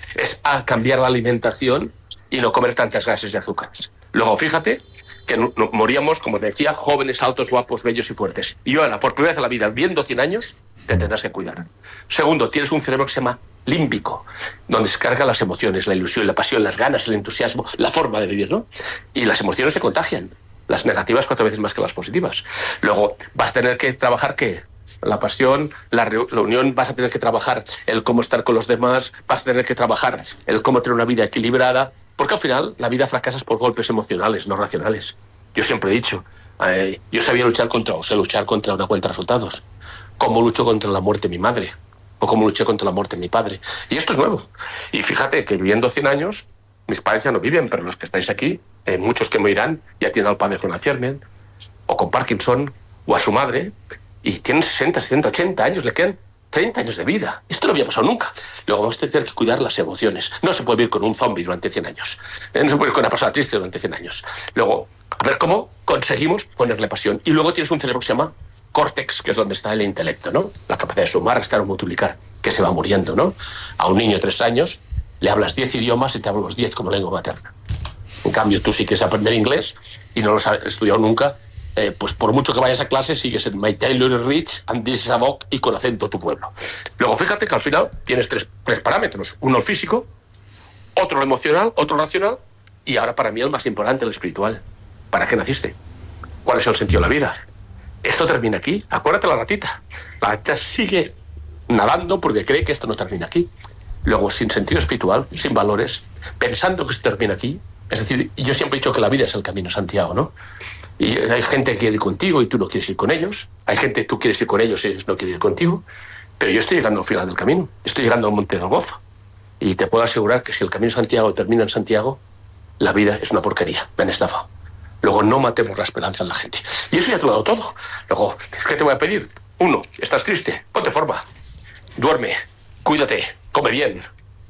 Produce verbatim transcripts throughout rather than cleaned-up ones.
es a cambiar la alimentación y no comer tantas grasas y azúcares. Luego, fíjate que no, no, moríamos, como te decía, jóvenes, altos, guapos, bellos y fuertes. Y ahora, por primera vez en la vida, viviendo cien años, te tendrás que cuidar. Segundo, tienes un cerebro que se llama límbico, donde se cargan las emociones, la ilusión, la pasión, las ganas, el entusiasmo, la forma de vivir, ¿no? Y las emociones se contagian, las negativas cuatro veces más que las positivas. Luego, vas a tener que trabajar, ¿qué? La pasión, la reunión, vas a tener que trabajar el cómo estar con los demás, vas a tener que trabajar el cómo tener una vida equilibrada, porque al final la vida fracasas por golpes emocionales, no racionales. Yo siempre he dicho, eh, yo sabía luchar contra, o sé luchar contra una cuenta de resultados. ¿Cómo lucho contra la muerte de mi madre? ¿O cómo luché contra la muerte de mi padre? Y esto es nuevo. Y fíjate que viviendo cien años, mis padres ya no viven, pero los que estáis aquí, eh, muchos que me irán, ya tienen al padre con Alzheimer, o con Parkinson, o a su madre, y tienen sesenta, setenta, ochenta años, le quedan treinta años de vida. Esto no había pasado nunca. Luego vamos a tener que cuidar las emociones. No se puede vivir con un zombie durante cien años. No se puede vivir con una persona triste durante cien años. Luego, a ver cómo conseguimos ponerle pasión. Y luego tienes un cerebro que se llama córtex, que es donde está el intelecto, ¿no? La capacidad de sumar, restar o multiplicar, que se va muriendo, ¿no? A un niño de tres años le hablas diez idiomas y te hablas los diez como lengua materna. En cambio, tú sí quieres aprender inglés y no lo has estudiado nunca, eh, pues por mucho que vayas a clase, sigues en My Taylor is Rich and this is a dog y con acento tu pueblo. Luego, fíjate que al final tienes tres, tres parámetros. Uno el físico, otro el emocional, otro el racional y ahora para mí el más importante, el espiritual. ¿Para qué naciste? ¿Cuál es el sentido de la vida? Esto termina aquí. Acuérdate la ratita. La ratita sigue nadando porque cree que esto no termina aquí. Luego, sin sentido espiritual, sin valores, pensando que esto termina aquí. Es decir, yo siempre he dicho que la vida es el camino Santiago, ¿no? Y hay gente que quiere ir contigo y tú no quieres ir con ellos. Hay gente que tú quieres ir con ellos y ellos no quieren ir contigo. Pero yo estoy llegando al final del camino. Estoy llegando al Monte del Gozo. Y te puedo asegurar que si el camino Santiago termina en Santiago, la vida es una porquería. Me han estafado. Luego, no matemos la esperanza en la gente. Y eso ya te lo he dado todo. Luego, ¿qué te voy a pedir? Uno, estás triste, ponte forma. Duerme, cuídate, come bien,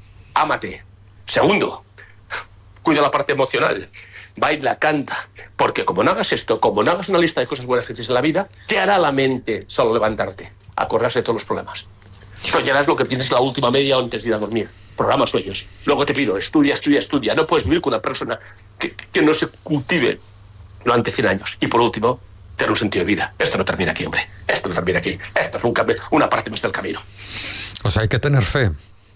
ámate. Segundo, cuida la parte emocional. Baila, canta. Porque como no hagas esto, como no hagas una lista de cosas buenas que tienes en la vida, te hará la mente solo levantarte, acordarse de todos los problemas. Soñarás lo que tienes la última media antes de ir a dormir. Programa sueños. Luego te pido, estudia, estudia, estudia. No puedes vivir con una persona que, que no se cultive durante cien años. Y por último, tener un sentido de vida. Esto no termina aquí, hombre. Esto no termina aquí. Esto es un cambio, una parte más del camino. O sea, hay que tener fe.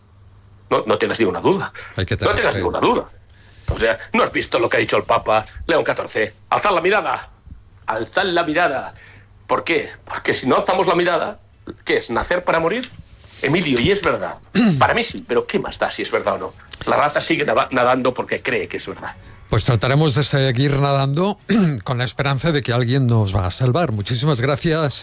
No, no tengas ninguna duda. Hay que tener no tengas fe. ninguna duda. O sea, ¿no has visto lo que ha dicho el Papa León catorce? Alzad la mirada. Alzad la mirada. ¿Por qué? Porque si no alzamos la mirada, ¿qué es? ¿Nacer para morir? Emilio, y es verdad. Para mí sí, pero ¿qué más da si es verdad o no? La rata sigue nadando porque cree que es verdad. Pues trataremos de seguir nadando con la esperanza de que alguien nos va a salvar. Muchísimas gracias.